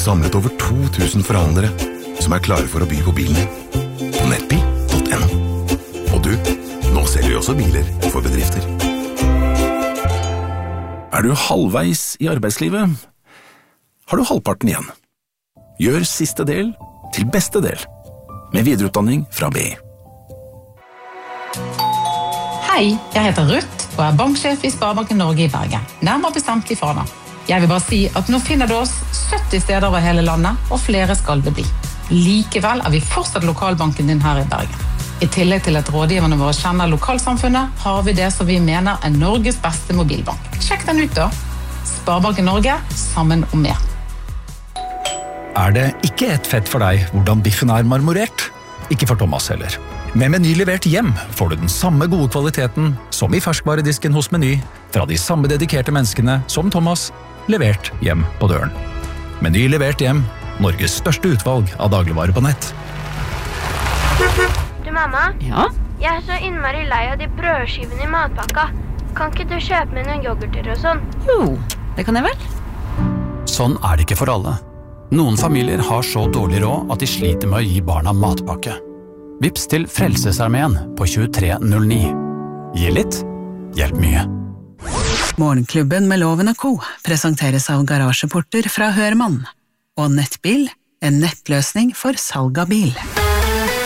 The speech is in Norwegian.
har samlet over 2000 forhandlere som er klare for å by på bilen din på nettbil.no. Og du, nå selger vi også biler for bedrifter. Er du halvveis i arbeidslivet? Har du halvparten igjen? Gjør siste del til beste del, med videreutdanning fra BI. Hei, jeg heter Ruth og er banksjef i Sparebanken Norge i Bergen, nærmere bestemt i Fana. Jeg vil bare si at nå finner du oss 70 steder over hele landet, og flere skal det bli. Likevel er vi fortsatt lokalbanken din her i Bergen. I tillegg til at rådgiverne våre kjenner lokalsamfunnet, har vi det som vi mener er Norges beste mobilbank. Sjekk den ut da. Sparebanken Norge, sammen om mer. Er det ikke et fett for deg hvordan biffen er marmorert? Ikke for Thomas heller. Med Meny levert hjem får du den samme gode kvaliteten som i ferskvaredisken hos Meny, fra de samme dedikerte menneskene som Thomas, levert hjem på døren. Meny levert hjem, Norges største utvalg av dagligvarer på nett. Du, mamma? Ja? Jeg er så innmari lei av de brødskivene i matpakka. Kan ikke du kjøpe med noen yoghurter og sånn? Jo, det kan jeg vel. Sånn er det ikke for alle. Noen familier har så dårlig råd at de sliter med å gi barna matpakke. Vips til Frelsesarmeen på 2309. Gi litt, hjelp mye. Morgenklubben med Loven & Co. presenteres av garasjeporter fra Hørmann. Og Nettbil, en nettløsning for salg av bil.